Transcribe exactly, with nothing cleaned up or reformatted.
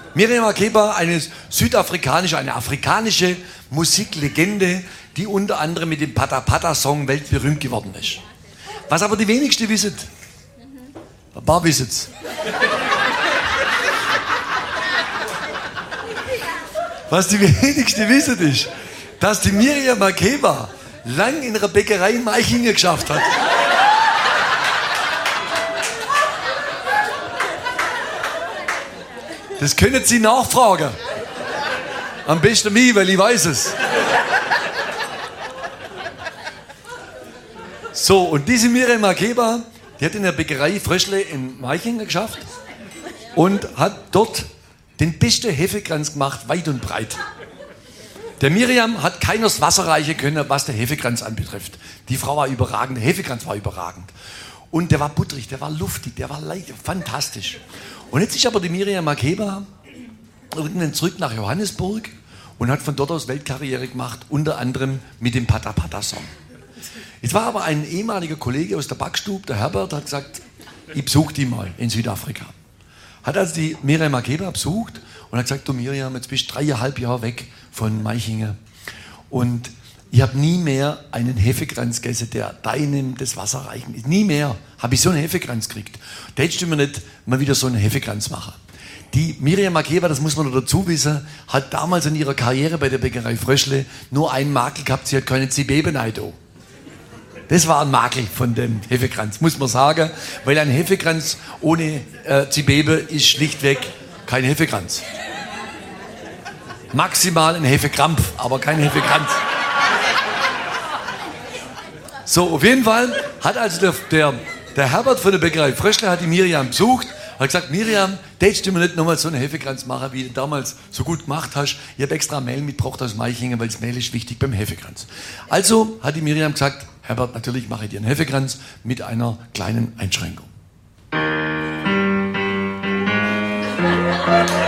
Miriam Makeba, eine südafrikanische, eine afrikanische Musiklegende, die unter anderem mit dem Pata Pata Song weltberühmt geworden ist. Was aber die wenigsten wissen, ein paar wissen's. Was die wenigsten wissen ist, dass die Miriam Makeba lang in einer Bäckerei in Meichingen geschafft hat. Das können Sie nachfragen. Am besten mich, weil ich weiß es. So, und diese Miriam Makeba, die hat in der Bäckerei Fröschle in Meichingen geschafft und hat dort den besten Hefekranz gemacht, weit und breit. Der Miriam hat keiner das Wasser reichen können, was der Hefekranz anbetrifft. Die Frau war überragend, der Hefekranz war überragend. Und der war butterig, der war luftig, der war leicht, fantastisch. Und jetzt ist aber die Miriam Makeba irgendwann zurück nach Johannesburg und hat von dort aus Weltkarriere gemacht, unter anderem mit dem Pata Pata Song. Jetzt war aber ein ehemaliger Kollege aus der Backstube, der Herbert, hat gesagt, ich besuche die mal in Südafrika. Hat also die Miriam Makeba besucht und hat gesagt, du Miriam, jetzt bist du dreieinhalb Jahre weg von Meichingen und ich habe nie mehr einen Hefekranz gegessen, der deinem das Wasser reichen ist. Nie mehr habe ich so einen Hefekranz gekriegt. Da hättest du mir nicht mal wieder so einen Hefekranz machen. Die Miriam Makeba, das muss man noch dazu wissen, hat damals in ihrer Karriere bei der Bäckerei Fröschle nur einen Makel gehabt, sie hat keine Zibebe-Neido. Das war ein Makel von dem Hefekranz, muss man sagen, weil ein Hefekranz ohne äh, Zibebe ist schlichtweg kein Hefekranz. Maximal ein Hefekrampf, aber kein Hefekranz. So, auf jeden Fall hat also der, der, der Herbert von der Bäckerei Fröschle hat die Miriam besucht, hat gesagt, Miriam, darfst du mir nicht nochmal so einen Hefekranz machen, wie du damals so gut gemacht hast. Ich habe extra Mehl mitgebracht aus Meichingen, weil das Mehl ist wichtig beim Hefekranz. Also hat die Miriam gesagt, Herbert, natürlich mache ich dir einen Hefekranz mit einer kleinen Einschränkung.